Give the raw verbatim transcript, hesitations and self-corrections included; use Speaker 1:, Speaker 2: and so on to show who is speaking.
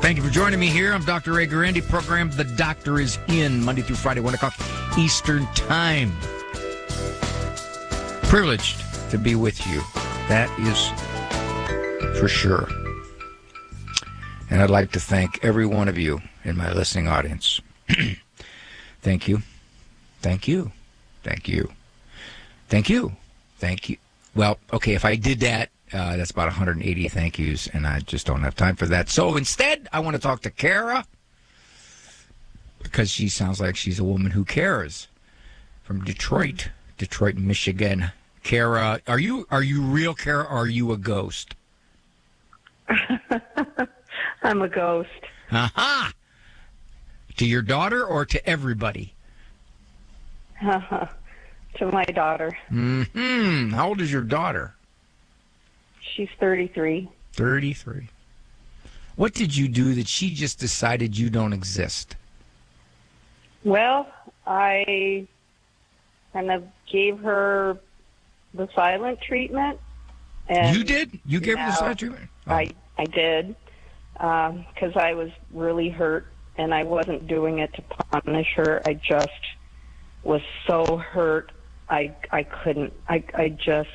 Speaker 1: Thank you for joining me here. I'm Doctor Ray Guarendi. Program The Doctor is in Monday through Friday, one o'clock Eastern Time. Privileged to be with you. That is for sure. And I'd like to thank every one of you in my listening audience. Thank you. Thank you. Thank you. Thank you. Thank you. Well, okay, if I did that, uh, that's about one hundred eighty thank yous, and I just don't have time for that. So instead, I want to talk to Kara, because she sounds like she's a woman who cares, from Detroit, Detroit, Michigan. Kara, are you are you real, Kara, or are you a ghost?
Speaker 2: I'm a ghost.
Speaker 1: Aha! To your daughter or to everybody?
Speaker 2: Uh-huh. To my daughter.
Speaker 1: Mm-hmm. How old is your daughter?
Speaker 2: She's thirty-three.
Speaker 1: thirty-three. What did you do that she just decided you don't exist?
Speaker 2: Well, I kind of gave her the silent treatment. And
Speaker 1: You did? You gave her the silent treatment? Oh.
Speaker 2: I, I did, because um, I was really hurt, and I wasn't doing it to punish her. I just was so hurt, I, I couldn't. I, I just